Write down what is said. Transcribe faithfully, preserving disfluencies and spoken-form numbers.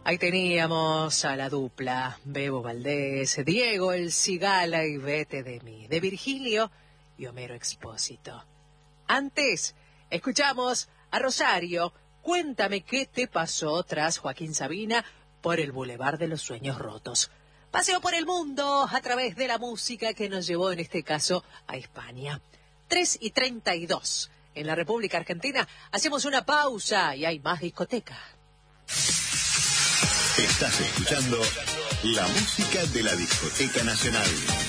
Ahí teníamos a la dupla, Bebo Valdés, Diego El Cigala y Vete de mí, de Virgilio y Homero Expósito. Antes, escuchamos a Rosario, Cuéntame qué te pasó, tras Joaquín Sabina, por el Boulevard de los Sueños Rotos. Paseo por el mundo a través de la música que nos llevó en este caso a España. tres y treinta y dos. En la República Argentina hacemos una pausa y hay más discoteca. Estás escuchando la música de la Discoteca Nacional.